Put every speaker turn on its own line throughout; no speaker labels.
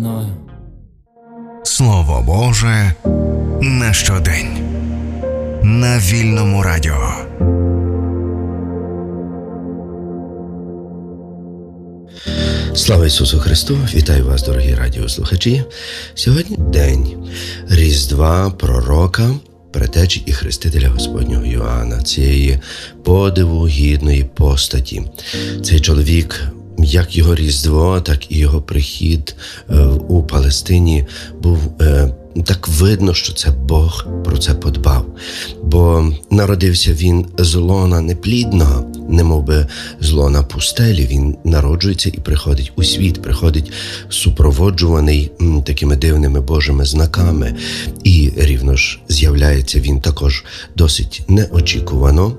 мною.
Слово Боже на щодень. На Вільному радіо.
Слава Ісусу Христу! Вітаю вас, дорогі радіослухачі! Сьогодні день Різдва пророка, предтечі і хрестителя Господнього Йоанна, цієї подиву гідної постаті. Цей чоловік, як його Різдво, так і його прихід у Палестині був так видно, що це Бог про це подбав. Бо народився він з лона неплідного, немовби з лона пустелі. Він народжується і приходить у світ, приходить супроводжуваний такими дивними Божими знаками. І рівно ж з'являється він також досить неочікувано,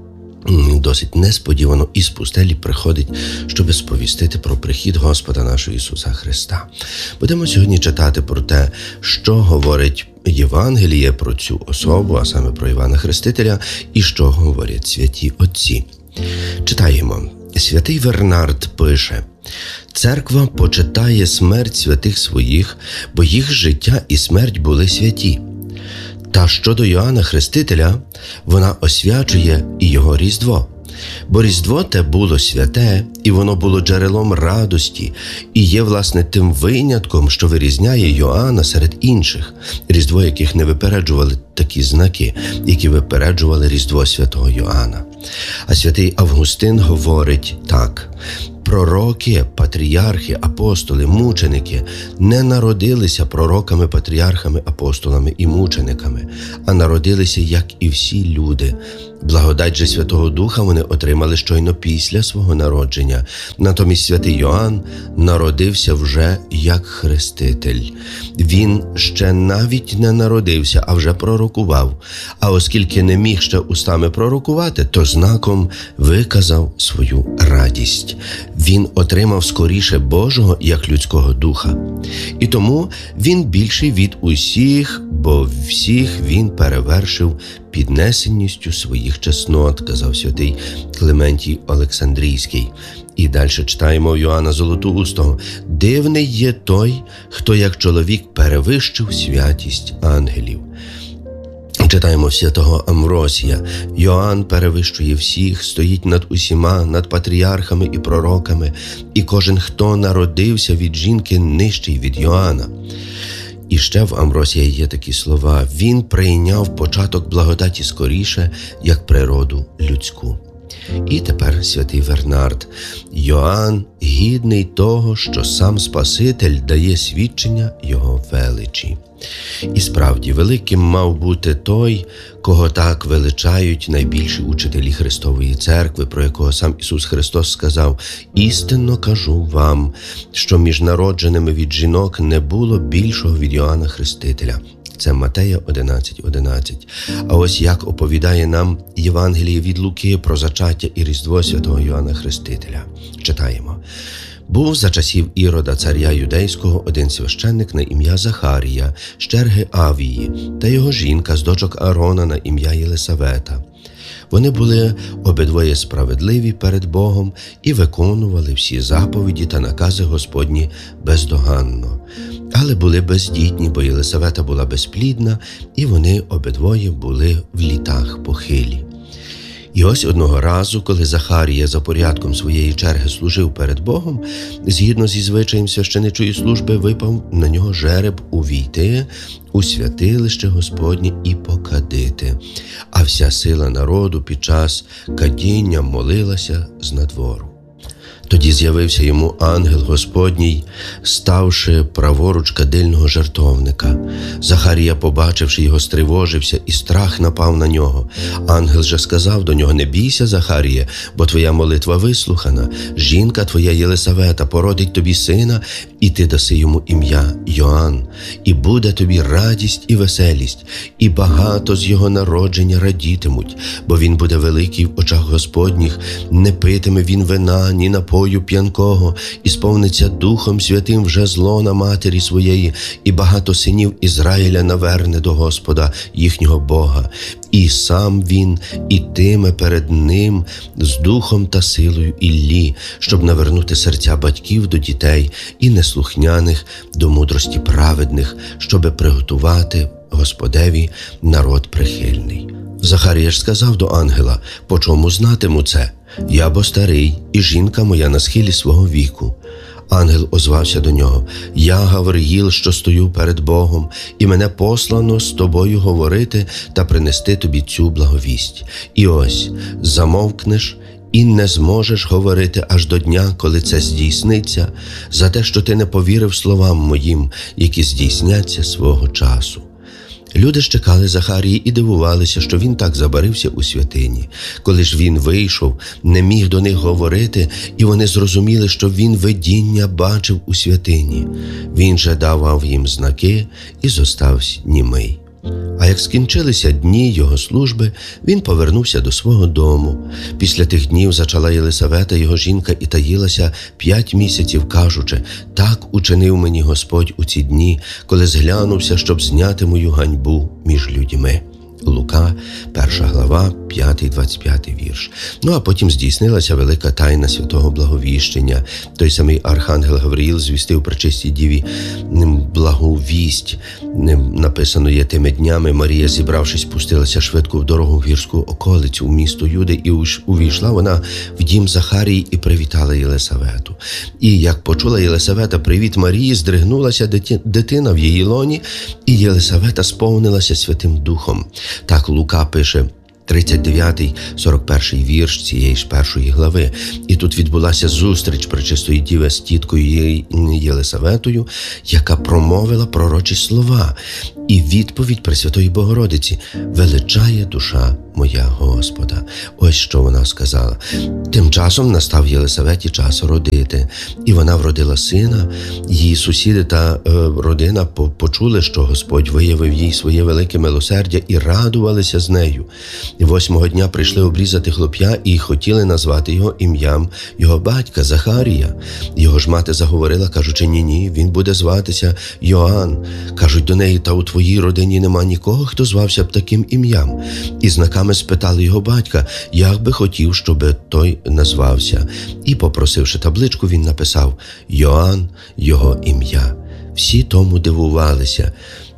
досить несподівано із пустелі приходить, щоб сповістити про прихід Господа нашого Ісуса Христа. Будемо сьогодні читати про те, що говорить Євангеліє про цю особу, а саме про Івана Хрестителя, і що говорять святі отці. Читаємо. Святий Вернард пише: «Церква почитає смерть святих своїх, бо їх життя і смерть були святі. Та щодо Йоанна Хрестителя, вона освячує і його Різдво. Бо Різдво те було святе, і воно було джерелом радості, і є, власне, тим винятком, що вирізняє Йоанна серед інших, Різдво яких не випереджували такі знаки, які випереджували Різдво святого Йоанна». А святий Августин говорить так: «Пророки, патріархи, апостоли, мученики не народилися пророками, патріархами, апостолами і мучениками, а народилися, як і всі люди. Благодать же Святого Духа вони отримали щойно після свого народження. Натомість святий Йоанн народився вже як хреститель. Він ще навіть не народився, а вже пророкував. А оскільки не міг ще устами пророкувати, то знаком виказав свою радість. Він отримав скоріше Божого, як людського духа. І тому він більший від усіх, бо всіх він перевершив піднесенністю своїх чеснот», казав святий Клементій Олександрійський. І далі читаємо Йоанна Золотоустого: «Дивний є той, хто як чоловік перевищив святість ангелів». Читаємо святого Амвросія: «Йоанн перевищує всіх, стоїть над усіма, над патріархами і пророками, і кожен, хто народився від жінки, нижчий від Йоанна». І ще в Амвросія є такі слова: «Він прийняв початок благодаті скоріше, як природу людську». І тепер святий Вернард: «Йоанн гідний того, що сам Спаситель дає свідчення його величі». І справді, великим мав бути той, кого так величають найбільші учителі Христової Церкви, про якого сам Ісус Христос сказав: «Істинно кажу вам, що між народженими від жінок не було більшого від Йоанна Хрестителя». Це Матея 11:11. А ось як оповідає нам Євангеліє від Луки про зачаття і Різдво святого Йоанна Хрестителя. Читаємо. «Був за часів Ірода, царя юдейського, один священник на ім'я Захарія, з черги Авії, та його жінка з дочок Аарона на ім'я Єлисавета. Вони були обидвоє справедливі перед Богом і виконували всі заповіді та накази Господні бездоганно. Але були бездітні, бо Єлисавета була безплідна, і вони обидвоє були в літах похилі. І ось одного разу, коли Захарія за порядком своєї черги служив перед Богом, згідно зі звичаєм священичої служби, випав на нього жереб увійти у святилище Господнє і покадити. А вся сила народу під час кадіння молилася з надвору. Тоді з'явився йому ангел Господній, ставши праворуч кадильного жертовника. Захарія, побачивши його, стривожився, і страх напав на нього. Ангел же сказав до нього: «Не бійся, Захаріє, бо твоя молитва вислухана. Жінка твоя Єлисавета породить тобі сина, і ти даси йому ім'я Йоанн. І буде тобі радість і веселість, і багато з його народження радітимуть, бо він буде великий в очах Господніх, не питиме він вина, ні напою п'янкого, і сповниться Духом Святим вже з лона матері своєї, і багато синів Ізраїля наверне до Господа, їхнього Бога. і сам він ітиме перед ним з духом та силою Іллі, щоб навернути серця батьків до дітей і неслухняних до мудрості праведних, щоби приготувати Господеві народ прихильний. Захарія ж сказав до ангела: «По чому знатиму це? Я бо старий, і жінка моя на схилі свого віку». Ангел озвався до нього: «Я Гавриїл, що стою перед Богом, і мене послано з тобою говорити та принести тобі цю благовість. І ось, замовкнеш і не зможеш говорити аж до дня, коли це здійсниться, за те, що ти не повірив словам моїм, які здійсняться свого часу». Люди ж чекали Захарії і дивувалися, що він так забарився у святині. Коли ж він вийшов, не міг до них говорити, і вони зрозуміли, що він видіння бачив у святині. Він же давав їм знаки і зостався німий. А як скінчилися дні його служби, він повернувся до свого дому. Після тих днів зачала Єлисавета, його жінка, і таїлася 5 місяців, кажучи: «Так учинив мені Господь у ці дні, коли зглянувся, щоб зняти мою ганьбу між людьми». Лука, 1 глава, 5-25 вірш. А потім здійснилася велика тайна святого благовіщення. Той самий архангел Гавриїл звістив пречистій діві благу вість. Написано є: «Тими днями Марія, зібравшись, пустилася швидко в дорогу в гірську околицю, у місто Юди, і увійшла вона в дім Захарії і привітала Єлисавету. І як почула Єлисавета привіт Марії, здригнулася дитина в її лоні, і Єлисавета сповнилася Святим Духом». Так Лука пише, 39-41 вірш цієї ж 1 глави. І тут відбулася зустріч пречистої діви з тіткою Єлисаветою, яка промовила пророчі слова. І відповідь Пресвятої Богородиці: «Величає душа моя Господа». Ось що вона сказала. Тим часом настав Єлисаветі час родити, і вона вродила сина. Її сусіди та родина почули, що Господь виявив їй своє велике милосердя, і радувалися з нею. 8-го дня прийшли обрізати хлоп'я і хотіли назвати його ім'ям його батька Захарія. Його ж мати заговорила, кажучи: «Ні, він буде зватися Йоанн». Кажуть до неї: «Та у твоїй родині нема нікого, хто звався б таким ім'ям». І знаками спитали його батька, як би хотів, щоб той назвався. І, попросивши табличку, він написав: «Йоанн – його ім'я». Всі тому дивувалися.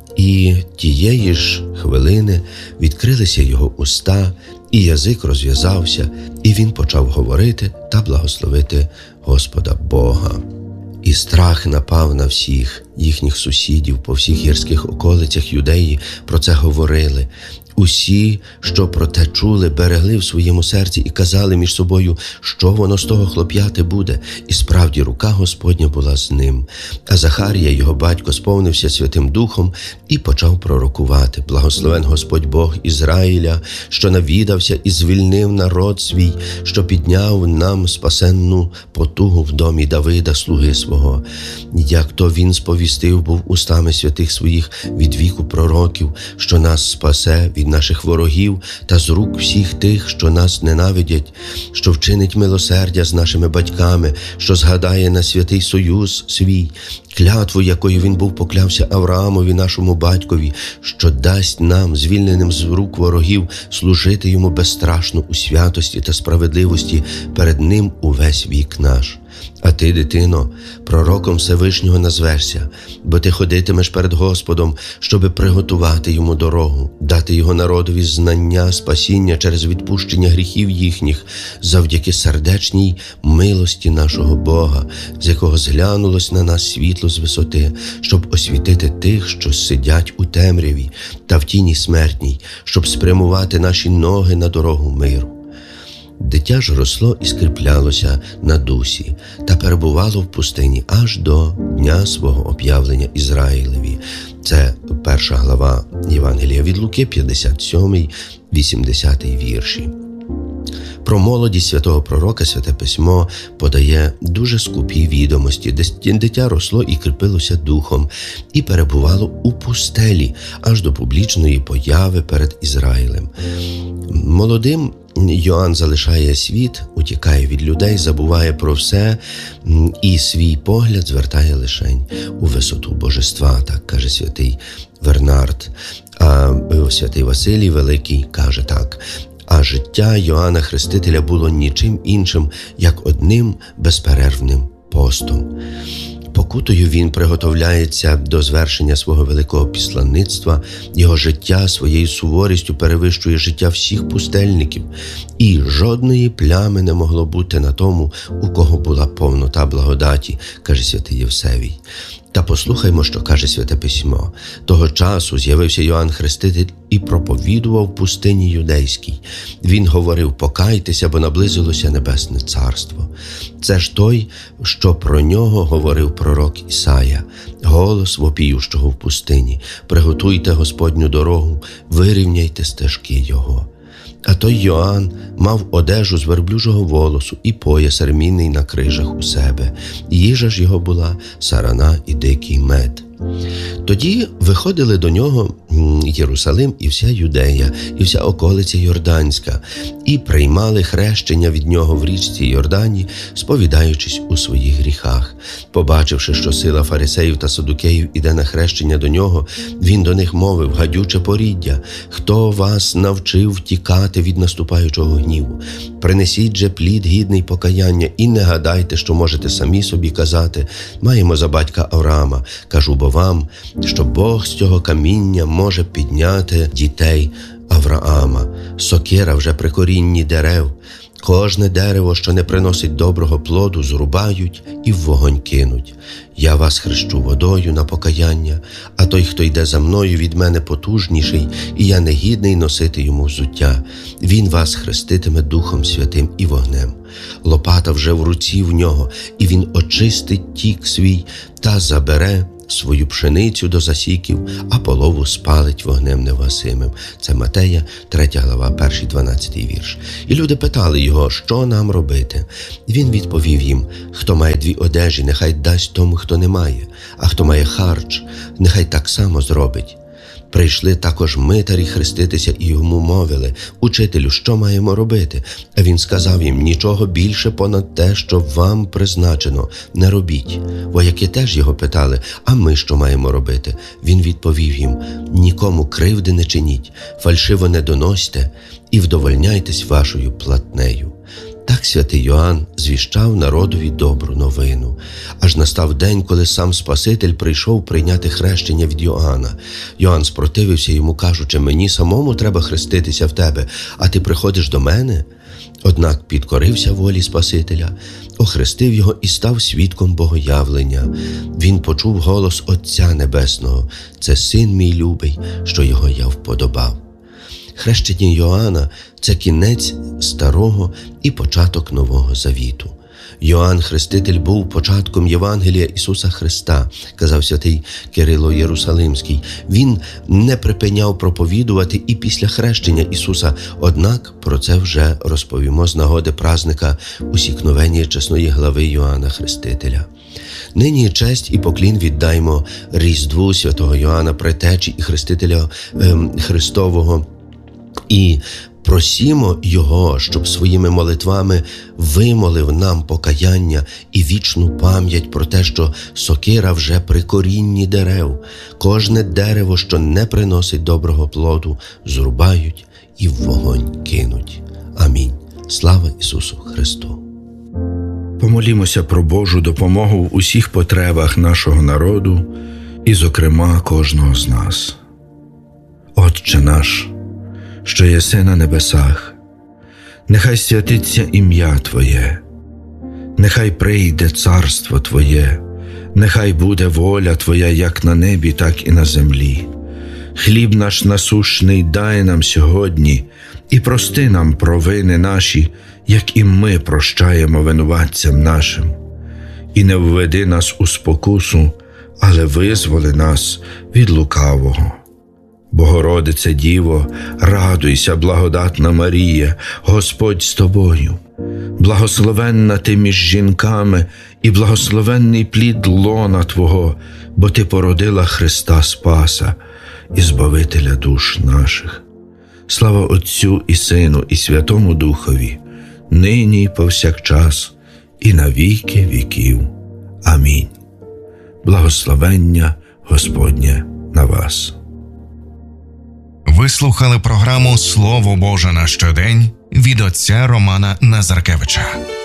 І тієї ж хвилини відкрилися його уста, і язик розв'язався, і він почав говорити та благословити Господа Бога. І страх напав на всіх їхніх сусідів по всіх гірських околицях Юдеї, про це говорили. Усі, що про те чули, берегли в своєму серці і казали між собою, що воно з того хлоп'яти буде. І справді рука Господня була з ним. А Захарія, його батько, сповнився Святим Духом і почав пророкувати: «Благословен Господь Бог Ізраїля, що навідався і звільнив народ свій, що підняв нам спасенну потугу в домі Давида, слуги свого. Як то він сповістив був устами святих своїх від віку пророків, що нас спасе від наших ворогів та з рук всіх тих, що нас ненавидять, що вчинить милосердя з нашими батьками, що згадає на святий союз свій, клятву, якою він був поклявся Авраамові, нашому батькові, що дасть нам, звільненим з рук ворогів, служити йому безстрашно у святості та справедливості перед ним увесь вік наш. А ти, дитино, пророком Всевишнього назвешся, бо ти ходитимеш перед Господом, щоби приготувати йому дорогу, дати його народові знання, спасіння через відпущення гріхів їхніх, завдяки сердечній милості нашого Бога, з якого зглянулось на нас світло з висоти, щоб освітити тих, що сидять у темряві та в тіні смертній, щоб спрямувати наші ноги на дорогу миру». Дитя ж росло і скріплялося на дусі та перебувало в пустині аж до дня свого об'явлення Ізраїлеві. Це 1 глава Євангелія від Луки, 57-80 вірші. Про молодість святого пророка Святе Письмо подає дуже скупі відомості. Дитя росло і кріпилося духом, і перебувало у пустелі аж до публічної появи перед Ізраїлем. Молодим Йоанн залишає світ, утікає від людей, забуває про все і свій погляд звертає лишень у висоту божества, так каже святий Вернард. А святий Василій Великий каже так: «А життя Йоанна Хрестителя було нічим іншим, як одним безперервним постом». Покутою він приготовляється до звершення свого великого післанництва, його життя своєю суворістю перевищує життя всіх пустельників, і жодної плями не могло бути на тому, у кого була повнота благодаті, каже святий Євсевій. Та послухаймо, що каже Святе Письмо. Того часу з'явився Йоанн Хреститель і проповідував в пустині Юдейській. Він говорив: «Покайтеся, бо наблизилося Небесне Царство». Це ж той, що про нього говорив пророк Ісая: «Голос вопіющого в пустині, приготуйте Господню дорогу, вирівняйте стежки Його». А той Йоанн мав одежу з верблюжого волосу і пояс ремінний на крижах у себе. Їжа ж його була сарана і дикий мед. Тоді виходили до нього Єрусалим і вся Юдея, і вся околиця Йорданська, і приймали хрещення від нього в річці Йордані, сповідаючись у своїх гріхах. Побачивши, що сила фарисеїв та садукеїв іде на хрещення до нього, він до них мовив: «Гадюче поріддя, хто вас навчив втікати від наступаючого гніву? Принесіть же плід гідний покаяння, і не гадайте, що можете самі собі казати: маємо за батька Авраама. Кажу бо вам, що Бог з цього каміння може підняти дітей Авраама. Сокира вже при корінні дерев. Кожне дерево, що не приносить доброго плоду, зрубають і в вогонь кинуть. Я вас хрещу водою на покаяння, а той, хто йде за мною, від мене потужніший, і я не гідний носити йому взуття. Він вас хреститиме Духом Святим і вогнем. Лопата вже в руці в нього, і він очистить тік свій та забере свою пшеницю до засіків, а полову спалить вогнем невгасимим». Це Матея, 3 глава, 1-12 вірш. І люди питали його: «Що нам робити?» Він відповів їм: «Хто має 2 одежі, нехай дасть тому, хто не має, а хто має харч, нехай так само зробить». Прийшли також митарі хреститися і йому мовили: «Учителю, що маємо робити?» А він сказав їм: «Нічого більше понад те, що вам призначено, не робіть». Вояки теж його питали: «А ми що маємо робити?» Він відповів їм: «Нікому кривди не чиніть, фальшиво не доносьте і вдовольняйтесь вашою платнею». Так святий Йоанн звіщав народові добру новину. Аж настав день, коли сам Спаситель прийшов прийняти хрещення від Йоанна. Йоанн спротивився йому, кажучи: «Мені самому треба хреститися в тебе, а ти приходиш до мене?» Однак підкорився волі Спасителя, охрестив його і став свідком богоявлення. Він почув голос Отця Небесного: «Це Син мій любий, що його я вподобав». Хрещення Йоанна – це кінець Старого і початок Нового Завіту. Йоанн Хреститель був початком Євангелія Ісуса Христа, казав святий Кирило Єрусалимський. Він не припиняв проповідувати і після хрещення Ісуса, однак про це вже розповімо з нагоди празника усікновення чесної глави Йоанна Хрестителя. Нині честь і поклін віддаймо Різдву святого Йоанна Предтечі і Хрестителя Христового, і просімо Його, щоб своїми молитвами вимолив нам покаяння і вічну пам'ять про те, що сокира вже при корінні дерев. Кожне дерево, що не приносить доброго плоду, зрубають і в вогонь кинуть. Амінь. Слава Ісусу Христу!
Помолімося про Божу допомогу в усіх потребах нашого народу і, зокрема, кожного з нас. Отче наш, що єси на небесах, нехай святиться ім'я Твоє, нехай прийде царство Твоє, нехай буде воля Твоя як на небі, так і на землі. Хліб наш насущний дай нам сьогодні, і прости нам провини наші, як і ми прощаємо винуватцям нашим. І не введи нас у спокусу, але визволи нас від лукавого. Богородице Діво, радуйся, благодатна Марія, Господь з тобою. Благословенна ти між жінками, і благословенний плід лона Твого, бо ти породила Христа Спаса і Збавителя душ наших. Слава Отцю і Сину, і Святому Духові, нині і повсякчас, і на віки віків. Амінь. Благословення Господнє на вас.
Ви слухали програму «Слово Боже на щодень» від отця Романа Назаркевича.